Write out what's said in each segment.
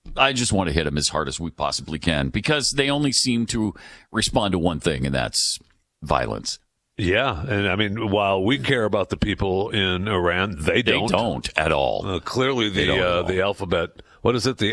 I just want to hit them as hard as we possibly can because they only seem to respond to one thing, and that's violence. Yeah, and I mean, while we care about the people in Iran, they don't. They don't at all. Clearly, the alphabet. What is it? The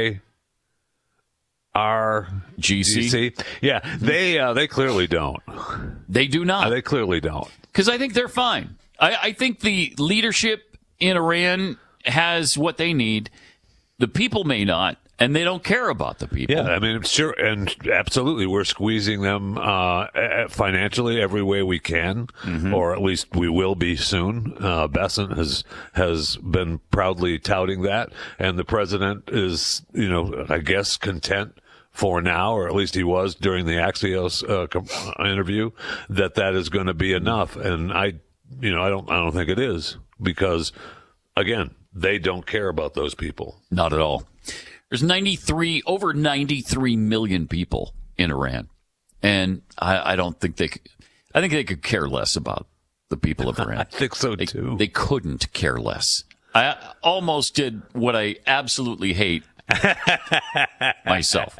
IRGC. Yeah, they clearly don't. They do not. They clearly don't. Because I think they're fine. I think the leadership in Iran has what they need. The people may not, and they don't care about the people. Yeah, I mean, sure, and absolutely, we're squeezing them financially every way we can, or at least we will be soon. Bessent has been proudly touting that, and the president is, I guess, content for now, or at least he was during the Axios interview, that is going to be enough. And I don't think it is, because again, they don't care about those people. Not at all. There's over 93 million people in Iran, and I don't think I think they could care less about the people of Iran. I think so too. They couldn't care less. I almost did what I absolutely hate myself.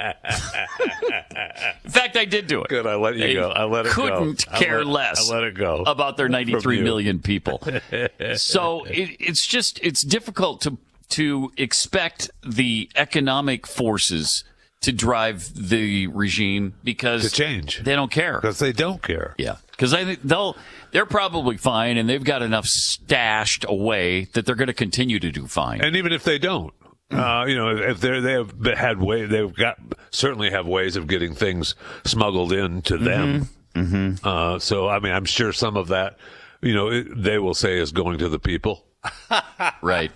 In fact, I did do it. Good, I let you go. I let it go. Couldn't care less. I let it go about their 93 million people. So it's difficult to expect the economic forces to drive the regime because to change. They don't care. Because they don't care. Yeah. Because I think they're probably fine, and they've got enough stashed away that they're going to continue to do fine. And even if they don't, if certainly have ways of getting things smuggled into them. So I mean, I'm sure some of that, they will say is going to the people. Right.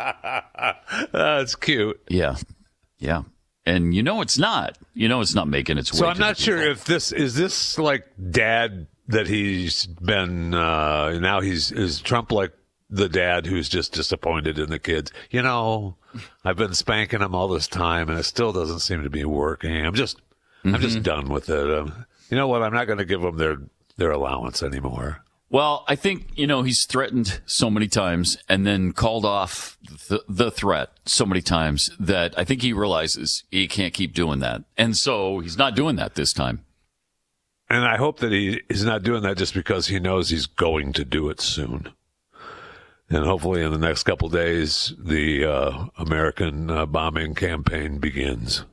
That's cute. Yeah. Yeah. And it's not. It's not making its way. So I'm not sure if is this like dad that he's been now is Trump like the dad who's just disappointed in the kids. I've been spanking them all this time, and it still doesn't seem to be working. I'm just done with it. You know what? I'm not going to give them their allowance anymore. Well, I think, he's threatened so many times and then called off the threat so many times that I think he realizes he can't keep doing that. And so he's not doing that this time. And I hope that he's not doing that just because he knows he's going to do it soon. And hopefully in the next couple of days, the American bombing campaign begins.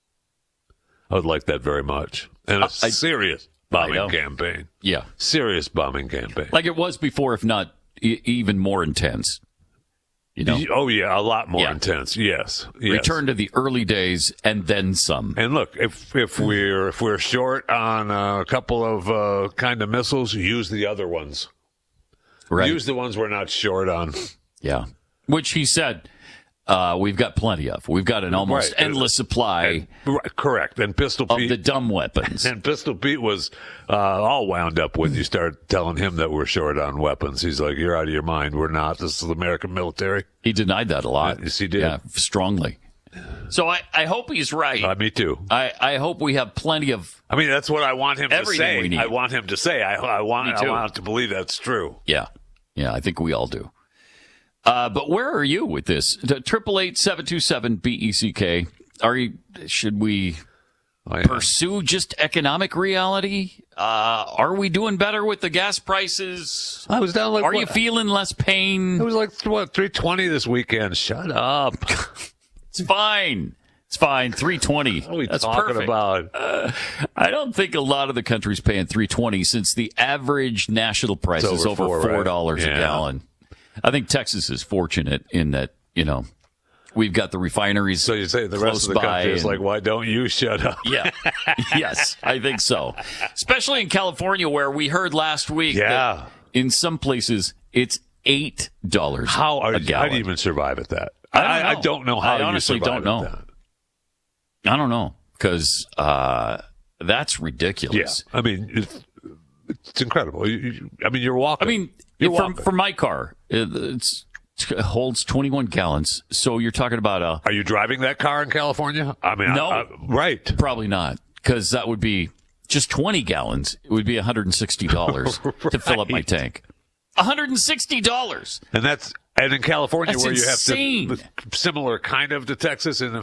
I would like that very much. And a serious bombing campaign. Yeah. Serious bombing campaign. Like it was before, if not even more intense. Oh, yeah, a lot more intense. Yes. Return to the early days and then some. And look, if we're short on a couple of kind of missiles, use the other ones. Right. Use the ones we're not short on. Yeah. Which he said we've got plenty of. We've got an almost endless supply. Correct. And Pistol Pete. Of the dumb weapons. And Pistol Pete was all wound up when you start telling him that we're short on weapons. He's like, you're out of your mind. We're not. This is the American military. He denied that a lot. Yes, he did. Yeah, strongly. So I hope he's right. Me too. I hope we have plenty of. I mean, that's what I want him to say. We need. I want him to say. I want to believe that's true. Yeah. Yeah, I think we all do. But where are you with this? 888-727-BECK. Should we pursue just economic reality? Are we doing better with the gas prices? I was down like. Are you feeling less pain? It was like $3.20 this weekend. Shut up. It's fine. It's fine. $3.20. What are we That's talking perfect. about? I don't think a lot of the country's paying $3.20 since the average national price is over $4 a gallon. I think Texas is fortunate in that, we've got the refineries. So you say the rest of the country is like, why don't you shut up? Yeah. Yes, I think so. Especially in California, where we heard last week that in some places it's $8 a gallon. How do you even survive at that? I don't know how you survive at that. I don't know, because that's ridiculous. Yeah. I mean, it's incredible. You're walking. For my car, it holds 21 gallons. So you're talking about Are you driving that car in California? No. Right. Probably not, because that would be just 20 gallons. It would be $160 to fill up my tank. $160. And in California, That's where insane. you have similar kind of to Texas, in